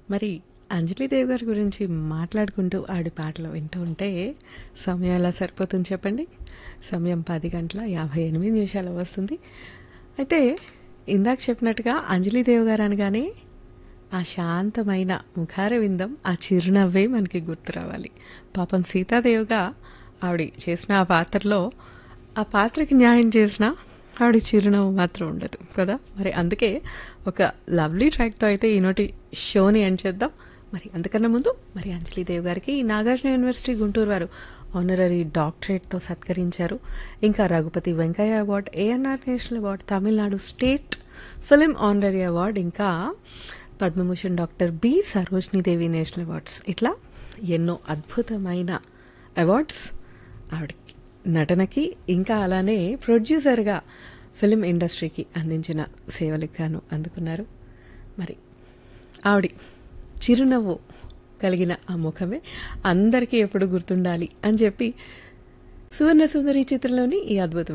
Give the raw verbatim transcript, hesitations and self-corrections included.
మరి అంజలిదేవి గారి గురించి మాట్లాడుకుంటూ ఆడి పాటలు వింటూ ఉంటే సమయం ఎలా సరిపోతుంది చెప్పండి. సమయం పది గంటల యాభై ఎనిమిది నిమిషాలు వస్తుంది. అయితే ఇందాక చెప్పినట్టుగా అంజలిదేవి గారు అనగానే ఆ శాంతమైన ముఖార విందం, ఆ చిరునవ్వే మనకి గుర్తు రావాలి. పాపం సీతాదేవిగా ఆవిడ చేసిన ఆ పాత్రలో ఆ పాత్రకి న్యాయం చేసిన ఆవిడ చిరునవ్వు మాత్రం ఉండదు కదా. మరి అందుకే ఒక లవ్లీ ట్రాక్తో అయితే ఈనాటి షోని ఎండ్ చేద్దాం. మరి అంతకన్నా ముందు మరి అంజలిదేవి గారికి నాగార్జున యూనివర్సిటీ గుంటూరు వారు ఆనరరీ డాక్టరేట్తో సత్కరించారు. ఇంకా Raghupathi Venkaiah award, ANR national award, Tamil Nadu state film honorary award, ఇంకా Padma Bhushan doctor B Sarojini Devi national awards, ఇట్లా ఎన్నో అద్భుతమైన అవార్డ్స్ ఆవిడకి, నటనకి, ఇంకా అలానే ప్రొడ్యూసర్గా ఫిలిం ఇండస్ట్రీకి అందించిన సేవలకు గాను అందుకున్నారు. మరి ఆవిడ చిరునవ్వు కలిగిన ఆ ముఖమే అందరికీ ఎప్పుడు గుర్తుండాలి అని చెప్పి సువర్ణ సుందరి చిత్రంలోని ఈ అద్భుతం